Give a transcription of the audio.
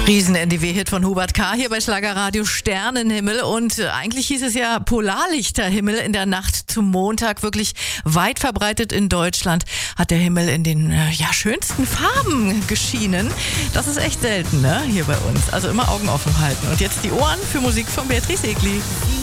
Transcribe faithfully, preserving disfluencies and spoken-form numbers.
Riesen-N D W-Hit von Hubert K. hier bei Schlagerradio Sternenhimmel. Und äh, eigentlich hieß es ja Polarlichterhimmel in der Nacht zum Montag. Wirklich weit verbreitet in Deutschland hat der Himmel in den äh, ja, schönsten Farben geschienen. Das ist echt selten, ne? Hier bei uns. Also immer Augen offen halten. Und jetzt die Ohren für Musik von Beatrice Egli.